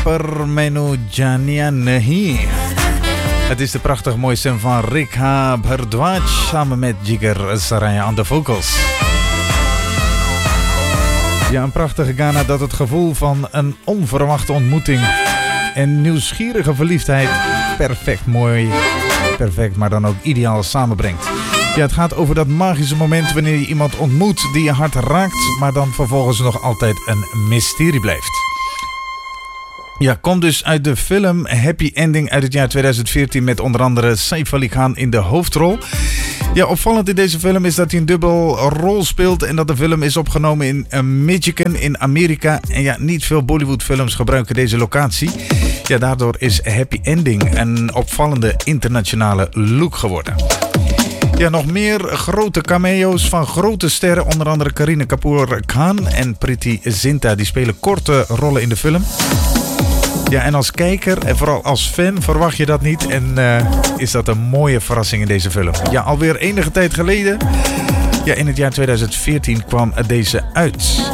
Per menu Jania Nahi. Het is de prachtig mooie stem van Rekha Bhardwaj samen met Jigar Saraya aan de vocals. Ja, een prachtige Ghana dat het gevoel van een onverwachte ontmoeting en nieuwsgierige verliefdheid perfect mooi, perfect, maar dan ook ideaal samenbrengt. Ja, het gaat over dat magische moment wanneer je iemand ontmoet die je hart raakt, maar dan vervolgens nog altijd een mysterie blijft. Ja, komt dus uit de film Happy Ending uit het jaar 2014 met onder andere Saif Ali Khan in de hoofdrol. Ja, opvallend in deze film is dat hij een dubbel rol speelt en dat de film is opgenomen in Michigan in Amerika. En ja, niet veel Bollywood films gebruiken deze locatie. Ja, daardoor is Happy Ending een opvallende internationale look geworden. Ja, nog meer grote cameo's van grote sterren, onder andere Kareena Kapoor Khan en Preity Zinta. Die spelen korte rollen in de film. Ja, en als kijker en vooral als fan verwacht je dat niet en is dat een mooie verrassing in deze film. Ja, alweer enige tijd geleden, ja, in het jaar 2014 kwam deze uit.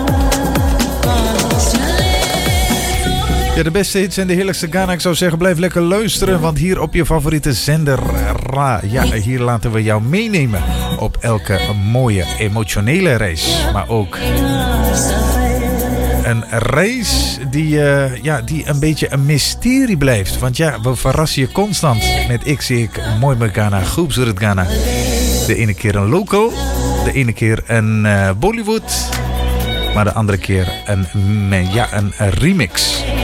Ja, de beste hits en de heerlijkste Ghana. Ik zou zeggen, blijf lekker luisteren, want hier op je favoriete zender Ra, ja, hier laten we jou meenemen op elke mooie emotionele reis, maar ook een reis die een beetje een mysterie blijft. Want ja, we verrassen je constant met Ik Mooi met Ghana, Khoobsurat Ghana. De ene keer een local, de ene keer een Bollywood, maar de andere keer een remix.